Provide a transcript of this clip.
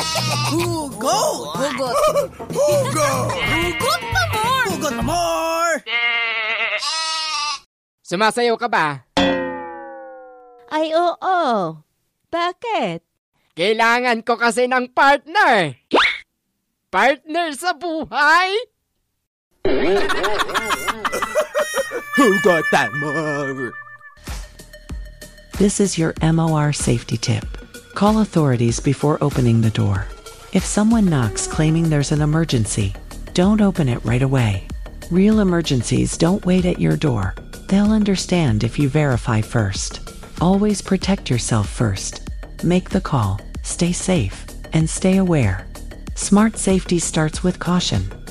Hugot! Hugot! Hugot! Hugot pa more! Hugot pa more! Sumasayaw ka ba? Ay, oo. Bakit? Kailangan ko kasi ng partner. Partner sa buhay? Hugot pa more! This is your MOR safety tip. Call authorities before opening the door. If someone knocks claiming there's an emergency, don't open it right away. Real emergencies don't wait at your door. They'll understand if you verify first. Always protect yourself first. Make the call, stay safe, and stay aware. Smart safety starts with caution.